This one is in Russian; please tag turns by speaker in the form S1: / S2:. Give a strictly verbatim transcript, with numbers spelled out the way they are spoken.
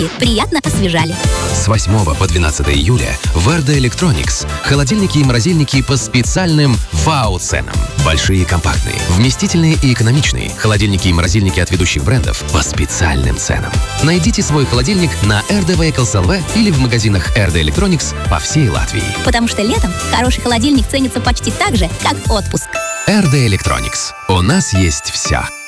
S1: холодильники приятно освежали.
S2: С восьмого по двенадцатое июля в эр дэ Electronics холодильники и морозильники по специальным вау-ценам. Большие и компактные, вместительные и экономичные. Холодильники и морозильники от ведущих брендов по специальным ценам. Найдите свой холодильник на эр дэ Vehicles точка эл ви или в магазинах эр дэ Electronics по всей Латвии.
S1: Потому что летом хороший холодильник ценится почти так же, как отпуск.
S2: эр дэ Electronics. У нас есть все.